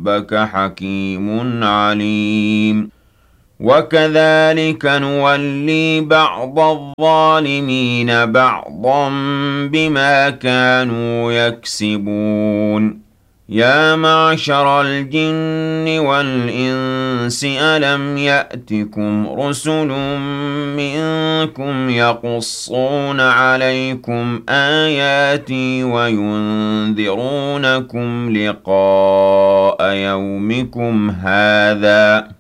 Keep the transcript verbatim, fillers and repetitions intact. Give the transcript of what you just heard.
رَبَّكَ حَكِيمٌ عَلِيمٌ وَكَذَلِكَ نُوَلِّي بَعْضَ الظَّالِمِينَ بَعْضًا بِمَا كَانُوا يَكْسِبُونَ يَا مَعْشَرَ الْجِنِّ وَالْإِنسِ أَلَمْ يَأْتِكُمْ رُسُلٌ مِّنكُمْ يَقُصُّونَ عَلَيْكُمْ آيَاتِي وَيُنذِرُونَكُمْ لِقَاءَ يَوْمِكُمْ هَٰذَا ۚ